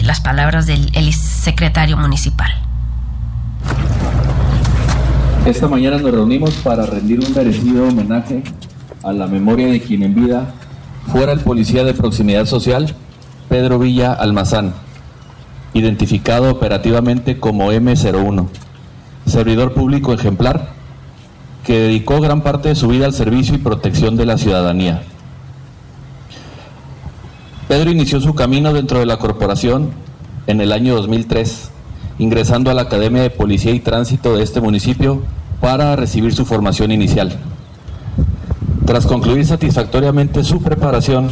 las palabras del secretario municipal. Esta mañana nos reunimos para rendir un merecido homenaje a la memoria de quien en vida fuera el policía de proximidad social, Pedro Villa Almazán, identificado operativamente como M01, servidor público ejemplar que dedicó gran parte de su vida al servicio y protección de la ciudadanía. Pedro inició su camino dentro de la corporación en el año 2003, ingresando a la Academia de Policía y Tránsito de este municipio para recibir su formación inicial. Tras concluir satisfactoriamente su preparación,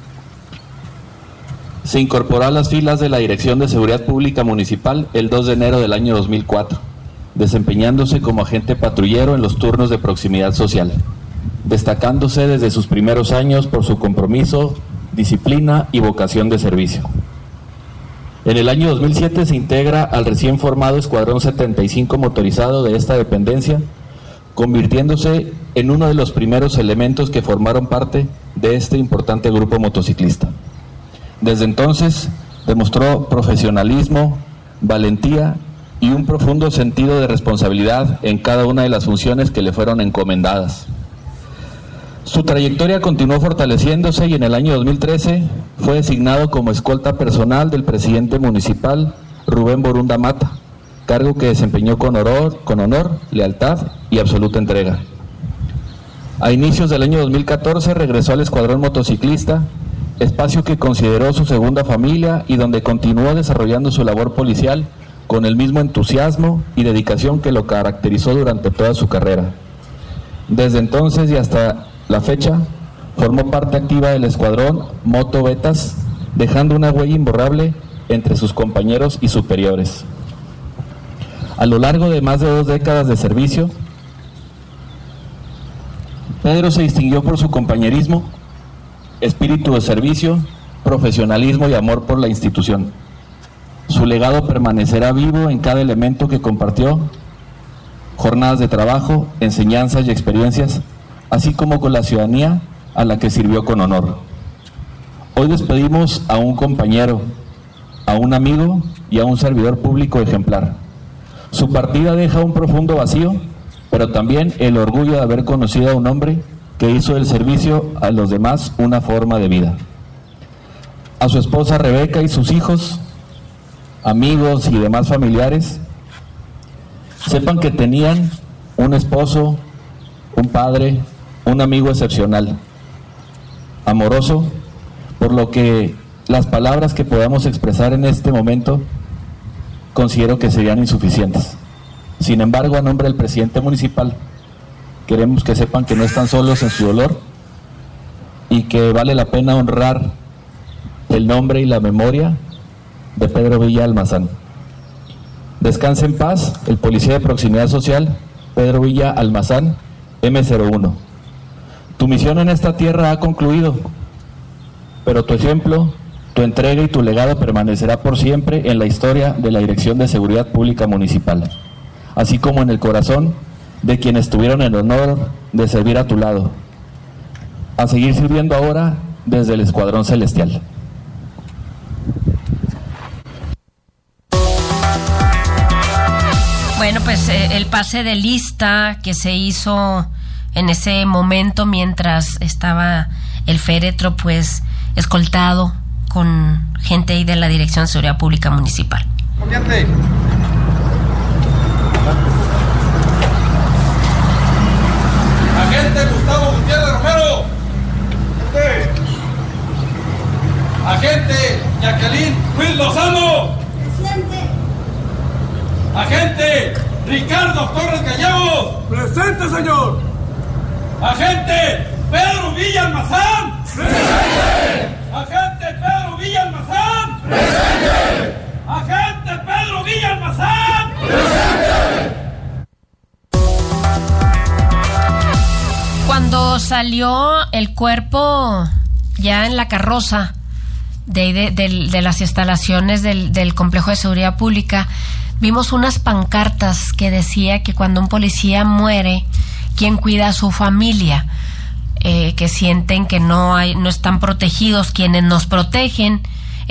se incorporó a las filas de la Dirección de Seguridad Pública Municipal el 2 de enero del año 2004, desempeñándose como agente patrullero en los turnos de proximidad social, destacándose desde sus primeros años por su compromiso, disciplina y vocación de servicio. En el año 2007 se integra al recién formado Escuadrón 75 motorizado de esta dependencia, convirtiéndose en uno de los primeros elementos que formaron parte de este importante grupo motociclista. Desde entonces demostró profesionalismo, valentía y un profundo sentido de responsabilidad en cada una de las funciones que le fueron encomendadas. Su trayectoria continuó fortaleciéndose y en el año 2013 fue designado como escolta personal del presidente municipal Rubén Borunda Mata, cargo que desempeñó con honor, lealtad y absoluta entrega. A inicios del año 2014 regresó al Escuadrón Motociclista, espacio que consideró su segunda familia y donde continuó desarrollando su labor policial con el mismo entusiasmo y dedicación que lo caracterizó durante toda su carrera. Desde entonces y hasta la fecha, formó parte activa del Escuadrón Moto Betas, dejando una huella imborrable entre sus compañeros y superiores. A lo largo de más de 2 décadas de servicio, Pedro se distinguió por su compañerismo, espíritu de servicio, profesionalismo y amor por la institución. Su legado permanecerá vivo en cada elemento que compartió, jornadas de trabajo, enseñanzas y experiencias, así como con la ciudadanía a la que sirvió con honor. Hoy despedimos a un compañero, a un amigo y a un servidor público ejemplar. Su partida deja un profundo vacío, pero también el orgullo de haber conocido a un hombre que hizo del servicio a los demás una forma de vida. A su esposa Rebeca y sus hijos, amigos y demás familiares, sepan que tenían un esposo, un padre, un amigo excepcional, amoroso, por lo que las palabras que podamos expresar en este momento considero que serían insuficientes. Sin embargo, a nombre del presidente municipal, queremos que sepan que no están solos en su dolor y que vale la pena honrar el nombre y la memoria de Pedro Villa Almazán. Descanse en paz el policía de proximidad social, Pedro Villa Almazán, M01. Tu misión en esta tierra ha concluido, pero tu ejemplo, tu entrega y tu legado permanecerá por siempre en la historia de la Dirección de Seguridad Pública Municipal, así como en el corazón de quienes tuvieron el honor de servir a tu lado, a seguir sirviendo ahora desde el Escuadrón Celestial. Bueno, pues el pase de lista que se hizo en ese momento mientras estaba el féretro pues escoltado con gente ahí de la Dirección de Seguridad Pública Municipal. Agente Gustavo Gutiérrez Romero. Agente Jacqueline Luis Lozano. Presente. Agente Ricardo Torres Gallegos. Presente, señor. Agente Pedro Villa Almazán. Presente. Agente Pedro Villa Almazán. Presente. Agente Pedro Villa Almazán. Presente. Cuando salió el cuerpo ya en la carroza de las instalaciones del complejo de seguridad pública, vimos unas pancartas que decía que cuando un policía muere, ¿quién cuida a su familia? Que sienten que no están protegidos quienes nos protegen,